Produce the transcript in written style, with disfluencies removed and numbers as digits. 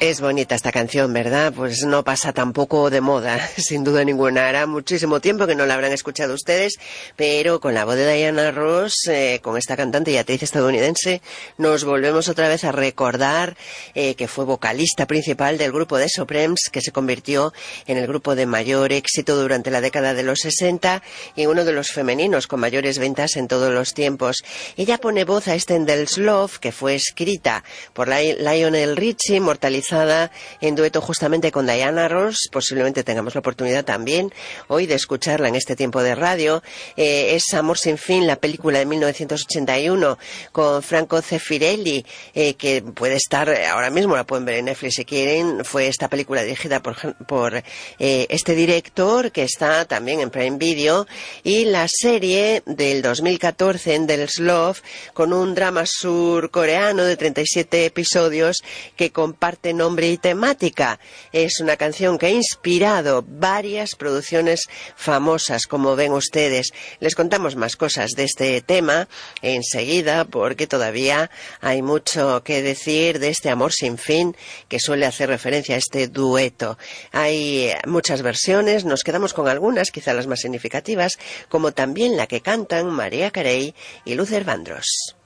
Es bonita esta canción, ¿verdad? Pues no pasa tampoco de moda, sin duda ninguna. Hará muchísimo tiempo que no la habrán escuchado ustedes, pero con la voz de Diana Ross, con esta cantante y actriz estadounidense, nos volvemos otra vez a recordar que fue vocalista principal del grupo The Supremes, que se convirtió en el grupo de mayor éxito durante la década de los 60 y uno de los femeninos con mayores ventas en todos los tiempos. Ella pone voz a Stendel's Love, que fue escrita por Lionel Richie, inmortalizada en dueto justamente con Diana Ross. Posiblemente tengamos la oportunidad también hoy de escucharla en este tiempo de radio. Es Amor sin fin, la película de 1981 con Franco Zeffirelli, que puede estar ahora mismo, la pueden ver en Netflix si quieren. Fue esta película dirigida por este director, que está también en Prime Video, y la serie del 2014, Endel's Love, con un drama surcoreano de 37 episodios que comparte nombre y temática. Es una canción que ha inspirado varias producciones famosas, como ven ustedes. Les contamos más cosas de este tema enseguida, porque todavía hay mucho que decir de este amor sin fin, que suele hacer referencia a este dueto. Hay muchas versiones, nos quedamos con algunas, quizá las más significativas, como también la que cantan Mariah Carey y Luther Vandross.